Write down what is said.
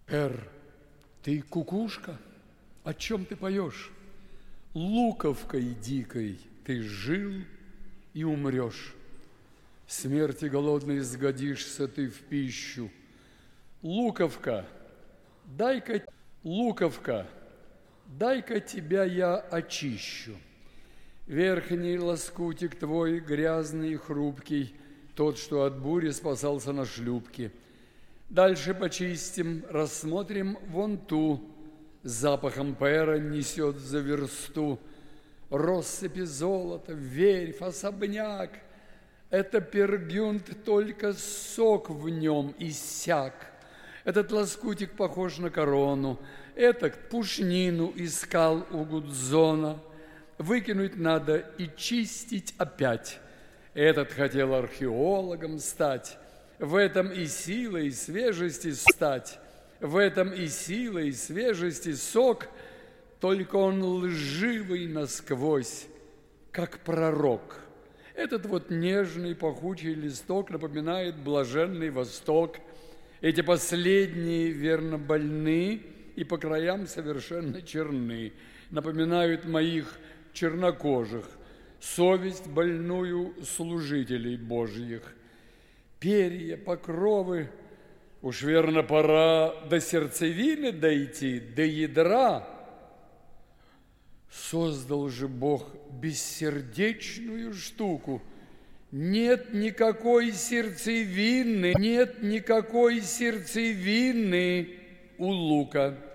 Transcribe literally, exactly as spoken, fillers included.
Эр, ты кукушка? О чем ты поешь? Луковкой дикой ты жил и умрешь. Смерти голодной сгодишься ты в пищу. Луковка, дай-ка, луковка, дай-ка тебя я очищу. Верхний лоскутик твой грязный и хрупкий, тот, что от бури спасался на шлюпке. Дальше почистим, рассмотрим вон ту, запахом пера несет за версту. Россыпи золота, верфь, особняк. Это пергюнт, только сок в нем иссяк. Этот лоскутик похож на корону, этот пушнину искал у Гудзона. Выкинуть надо и чистить опять. Этот хотел археологом стать. В этом и сила, и свежести стать. В этом и сила, и свежести сок. Только он лживый насквозь, как пророк. Этот вот нежный пахучий листок напоминает блаженный Восток. Эти последние верно больны и по краям совершенно черны. Напоминают моих чернокожих, совесть больную служителей Божьих. Перья, покровы, уж верно пора до сердцевины дойти, до ядра. Создал же Бог бессердечную штуку. Нет никакой сердцевины, нет никакой сердцевины у лука.